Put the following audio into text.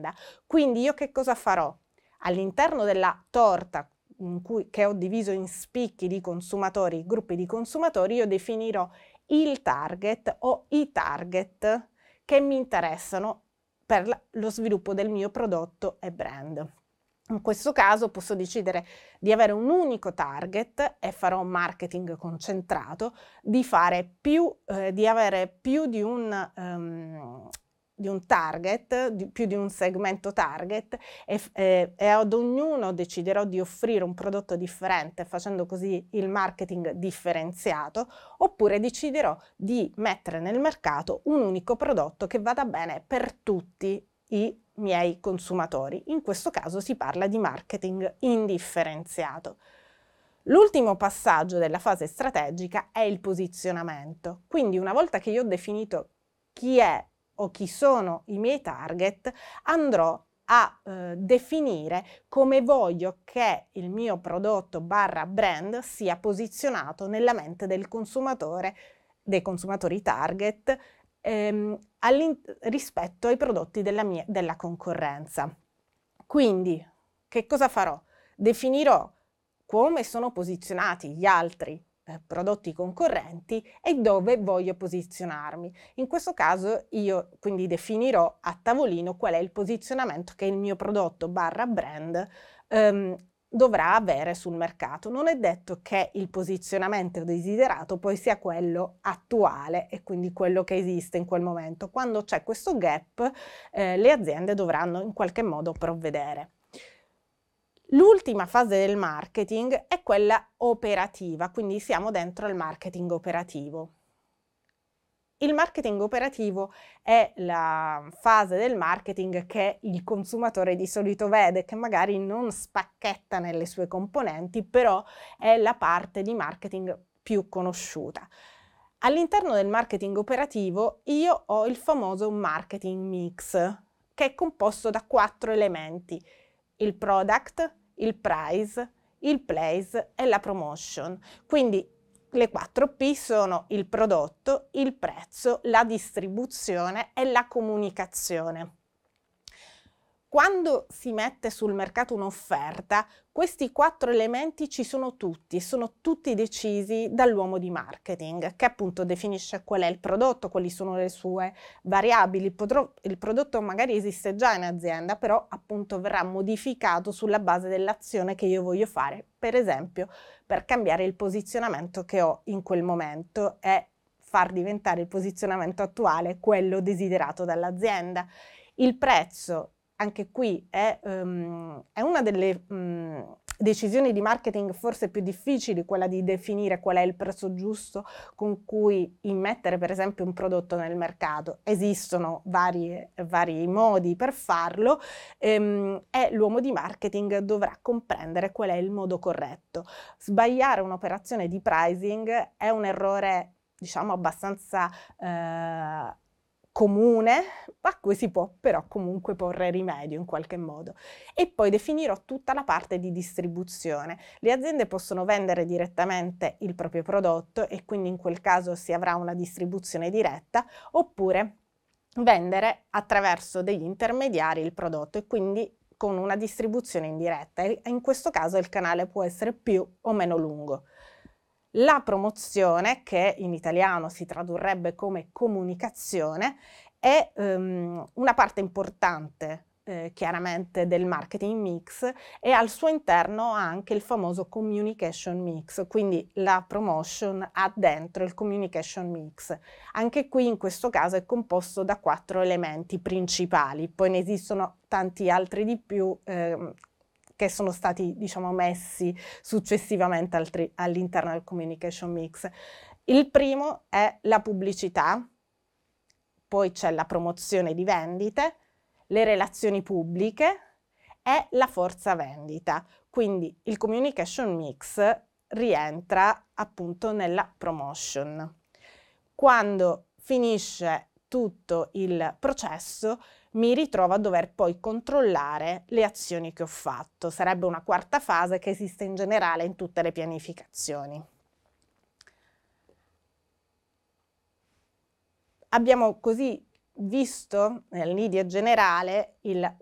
dell'azienda. Quindi io che cosa farò? All'interno della torta che ho diviso in spicchi di consumatori, gruppi di consumatori, io definirò il target o i target che mi interessano per lo sviluppo del mio prodotto e brand. In questo caso posso decidere di avere un unico target e farò marketing concentrato, di avere più di un target, più di un segmento target e ad ognuno deciderò di offrire un prodotto differente, facendo così il marketing differenziato, oppure deciderò di mettere nel mercato un unico prodotto che vada bene per tutti i miei consumatori. In questo caso si parla di marketing indifferenziato. L'ultimo passaggio della fase strategica è il posizionamento. Quindi una volta che io ho definito chi è o chi sono i miei target, andrò a definire come voglio che il mio prodotto barra brand sia posizionato nella mente del consumatore, dei consumatori target, rispetto ai prodotti della concorrenza. Quindi, che cosa farò? Definirò come sono posizionati gli altri prodotti concorrenti e dove voglio posizionarmi. In questo caso io quindi definirò a tavolino qual è il posizionamento che il mio prodotto barra brand dovrà avere sul mercato. Non è detto che il posizionamento desiderato poi sia quello attuale e quindi quello che esiste in quel momento. Quando c'è questo gap, le aziende dovranno in qualche modo provvedere. L'ultima fase del marketing è quella operativa, quindi siamo dentro al marketing operativo. Il marketing operativo è la fase del marketing che il consumatore di solito vede, che magari non spacchetta nelle sue componenti, però è la parte di marketing più conosciuta. All'interno del marketing operativo io ho il famoso marketing mix, che è composto da 4 elementi: il product, il price, il place e la promotion. Quindi le 4P sono il prodotto, il prezzo, la distribuzione e la comunicazione. Quando si mette sul mercato un'offerta, questi 4 elementi ci sono tutti decisi dall'uomo di marketing, che appunto definisce qual è il prodotto, quali sono le sue variabili. Il prodotto magari esiste già in azienda, però appunto verrà modificato sulla base dell'azione che io voglio fare, per esempio per cambiare il posizionamento che ho in quel momento e far diventare il posizionamento attuale quello desiderato dall'azienda. Il prezzo, anche qui è una delle decisioni di marketing forse più difficili, quella di definire qual è il prezzo giusto con cui immettere per esempio un prodotto nel mercato. Esistono vari modi per farlo e l'uomo di marketing dovrà comprendere qual è il modo corretto. Sbagliare un'operazione di pricing è un errore, diciamo, abbastanza comune, a cui si può però comunque porre rimedio in qualche modo. E poi definirò tutta la parte di distribuzione. Le aziende possono vendere direttamente il proprio prodotto e quindi in quel caso si avrà una distribuzione diretta, oppure vendere attraverso degli intermediari il prodotto e quindi con una distribuzione indiretta, e in questo caso il canale può essere più o meno lungo. La promozione, che in italiano si tradurrebbe come comunicazione, è una parte importante chiaramente del marketing mix e al suo interno ha anche il famoso communication mix, quindi la promotion ha dentro il communication mix. Anche qui in questo caso è composto da 4 elementi principali, poi ne esistono tanti altri di più che sono stati, diciamo, messi successivamente all'interno del communication mix. Il primo è la pubblicità, poi c'è la promozione di vendite, le relazioni pubbliche e la forza vendita. Quindi il communication mix rientra appunto nella promotion. Quando finisce tutto il processo mi ritrovo a dover poi controllare le azioni che ho fatto. Sarebbe una 4ª fase che esiste in generale in tutte le pianificazioni. Abbiamo così visto nel video generale il